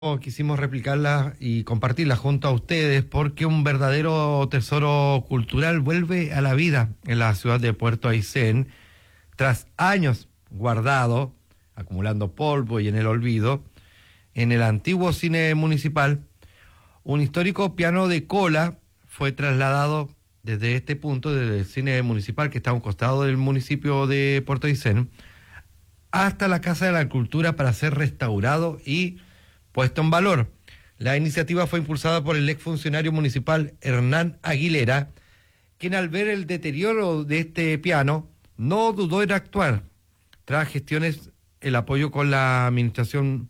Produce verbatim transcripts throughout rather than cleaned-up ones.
Quisimos replicarla y compartirla junto a ustedes porque un verdadero tesoro cultural vuelve a la vida en la ciudad de Puerto Aysén tras años guardado, acumulando polvo y en el olvido. En el antiguo cine municipal, un histórico piano de cola fue trasladado desde este punto, desde el cine municipal que está a un costado del municipio de Puerto Aysén, hasta la Casa de la Cultura para ser restaurado y puesto en valor. La iniciativa fue impulsada por el exfuncionario municipal Hernán Aguilera, quien al ver el deterioro de este piano no dudó en actuar. Tras gestiones, el apoyo con la administración,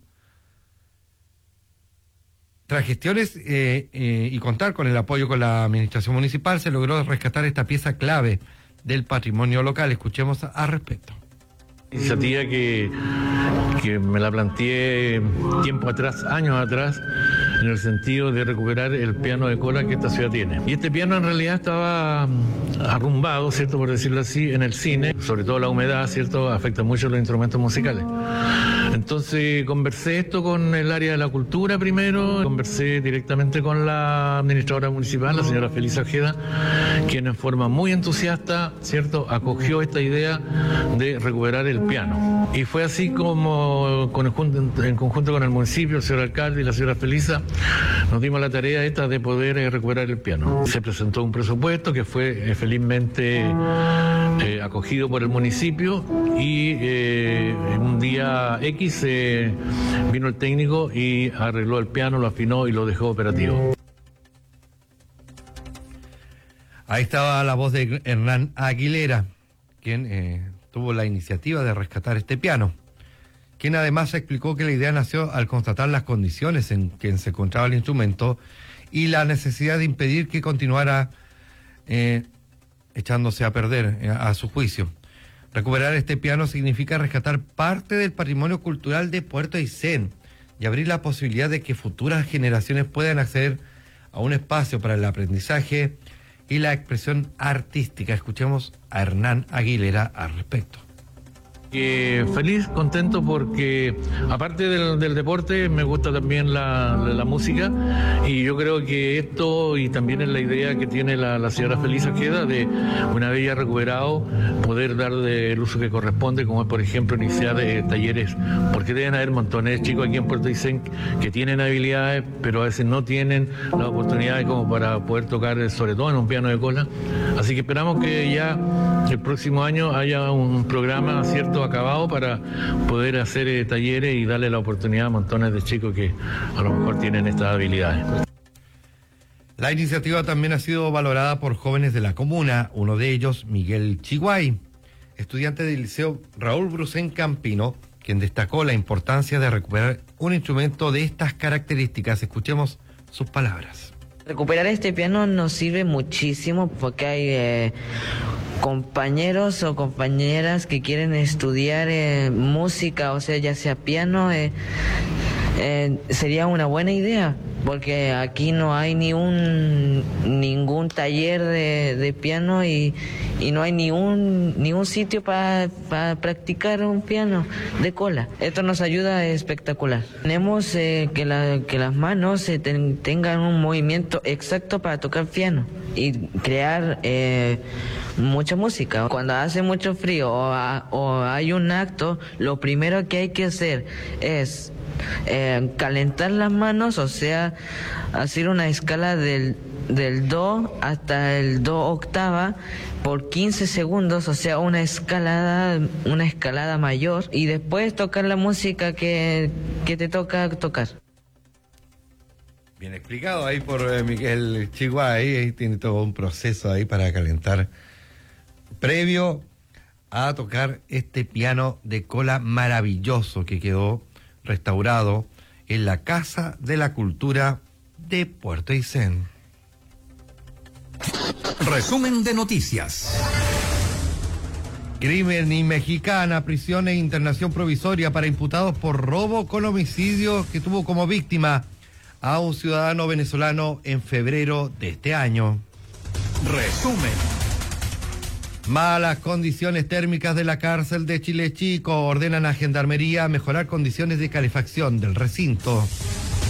tras gestiones eh, eh, y contar con el apoyo con la administración municipal, se logró rescatar esta pieza clave del patrimonio local. Escuchemos al respecto. Iniciativa que, que me la planteé tiempo atrás, años atrás, en el sentido de recuperar el piano de cola que esta ciudad tiene. Y este piano en realidad estaba arrumbado, ¿cierto?, por decirlo así, en el cine. Sobre todo la humedad, ¿cierto?, afecta mucho los instrumentos musicales. Entonces conversé esto con el área de la cultura primero, conversé directamente con la administradora municipal, la señora Feliz Ojeda, quien en forma muy entusiasta, ¿cierto?, acogió esta idea de recuperar el piano. Y fue así como con el, en conjunto con el municipio, el señor alcalde y la señora Felisa, nos dimos la tarea esta de poder eh, recuperar el piano. Se presentó un presupuesto que fue eh, felizmente eh, acogido por el municipio y eh, un día X eh, vino el técnico y arregló el piano, lo afinó y lo dejó operativo. Ahí estaba la voz de Hernán Aguilera, quien eh, tuvo la iniciativa de rescatar este piano, quien además explicó que la idea nació al constatar las condiciones en que se encontraba el instrumento y la necesidad de impedir que continuara eh, echándose a perder, eh, a su juicio. Recuperar este piano significa rescatar parte del patrimonio cultural de Puerto Aysén y abrir la posibilidad de que futuras generaciones puedan acceder a un espacio para el aprendizaje y la expresión artística. Escuchemos a Hernán Aguilera al respecto. Eh, feliz, contento porque aparte del, del deporte me gusta también la, la, la música y yo creo que esto y también es la idea que tiene la, la señora Feliz Ojeda de una vez ya recuperado poder darle el uso que corresponde, como es por ejemplo iniciar eh, talleres, porque deben haber montones de chicos aquí en Puerto Aysén que tienen habilidades pero a veces no tienen las oportunidades como para poder tocar sobre todo en un piano de cola, así que esperamos que ya el próximo año haya un programa, ¿cierto?, acabado para poder hacer eh, talleres y darle la oportunidad a montones de chicos que a lo mejor tienen estas habilidades. La iniciativa también ha sido valorada por jóvenes de la comuna, uno de ellos Miguel Chiguay, estudiante del Liceo Raúl Brusén Campino, quien destacó la importancia de recuperar un instrumento de estas características. Escuchemos sus palabras. Recuperar este piano nos sirve muchísimo porque hay eh, compañeros o compañeras que quieren estudiar eh, música, o sea, ya sea piano, eh, eh, sería una buena idea, porque aquí no hay ni un ningún taller de, de piano y, y no hay ni un, ni un sitio para pa practicar un piano de cola. Esto nos ayuda espectacular. Tenemos eh, que, la, que las manos eh, ten, tengan un movimiento exacto para tocar piano y crear eh, mucha música. Cuando hace mucho frío o, a, o hay un acto, lo primero que hay que hacer es eh, calentar las manos, o sea, hacer una escala del, del do hasta el do octava por quince segundos, o sea, una escalada, una escalada mayor, y después tocar la música que, que te toca tocar. Bien explicado ahí por eh, Miguel Chiguay, ahí tiene todo un proceso ahí para calentar previo a tocar este piano de cola maravilloso que quedó restaurado en la Casa de la Cultura de Puerto Aysén. Resumen de noticias. Crimen y mexicana, prisión e internación provisoria para imputados por robo con homicidio que tuvo como víctima a un ciudadano venezolano en febrero de este año. Resumen. Malas condiciones térmicas de la cárcel de Chile Chico ordenan a Gendarmería mejorar condiciones de calefacción del recinto.